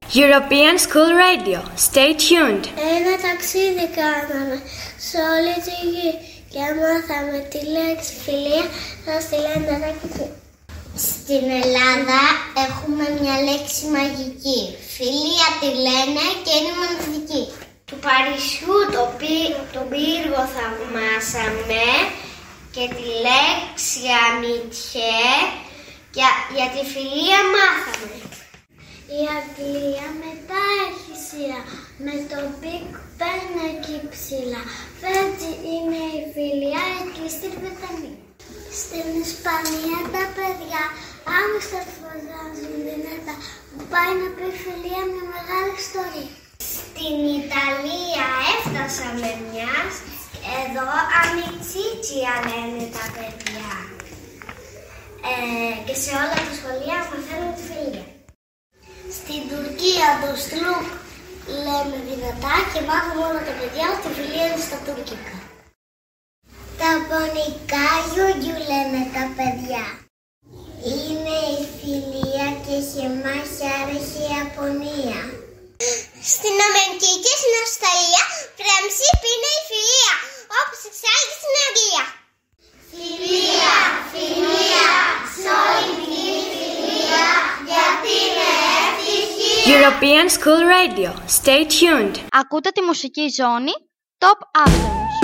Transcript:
European School Radio. Stay tuned. Ένα ταξίδι κάναμε σε όλη τη γη και μάθαμε τη λέξη φιλία στη Λενταράκη. Στην Ελλάδα έχουμε μια λέξη μαγική. Φιλία τη λένε και είναι μοναδική. Του Παρισιού τον πύργο θαυμάσαμε και τη λέξη αμιτιέ για τη φιλία μάθαμε. Η Αγγλία μετά έχει σειρά, με το Big Ben εκεί ψηλά. Φέτζι είναι η φιλία εκεί στην Βρετανία. Στην Ισπανία τα παιδιά άμεσα φωνάζουν δυνατά. Μου πάει να πει φιλία μια μεγάλη ιστορία. Στην Ιταλία έφτασαμε μιας, εδώ αμιτσίτσια λένε τα παιδιά. Και σε όλα τα σχολεία μαθαίνουν τη φιλία. Στην Τουρκία το σλουκ λέμε δυνατά και μάθαμε όλα τα παιδιά ότι η φιλία είναι στα τουρκικά. Τα πονικά γιουγιου λένε τα παιδιά. Είναι η φιλία και σε εμάς άρεσε η απονία. Στην Αμερική και στην Αυστραλία φρέμψη είναι η φιλία, όπως εξάγει στην Αγγλία. Φιλία, φιλία, σ' όλη την φιλία, γιατί είναι ευτυχία. European School Radio. Stay tuned. Ακούτε τη μουσική ζώνη Top After.